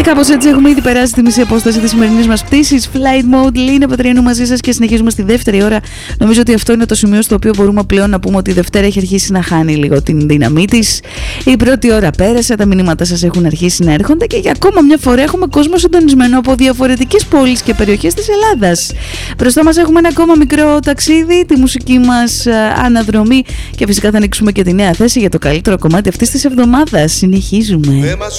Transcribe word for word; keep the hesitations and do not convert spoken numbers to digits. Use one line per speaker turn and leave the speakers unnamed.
Και κάπως έτσι έχουμε ήδη περάσει τη μισή απόσταση της σημερινής μας πτήσης. Flight Mode, Λίνα Πατριανού μαζί σας και συνεχίζουμε στη δεύτερη ώρα. Νομίζω ότι αυτό είναι το σημείο στο οποίο μπορούμε πλέον να πούμε ότι η Δευτέρα έχει αρχίσει να χάνει λίγο την δύναμή της. Η πρώτη ώρα πέρασε, τα μηνύματα σας έχουν αρχίσει να έρχονται και για ακόμα μια φορά έχουμε κόσμο συντονισμένο από διαφορετικές πόλεις και περιοχές της Ελλάδας. Μπροστά μας έχουμε ένα ακόμα μικρό ταξίδι, τη μουσική μας αναδρομή και φυσικά θα ανοίξουμε και τη νέα θέση για το καλύτερο κομμάτι αυτής της εβδομάδας. Συνεχίζουμε.
Δεν μας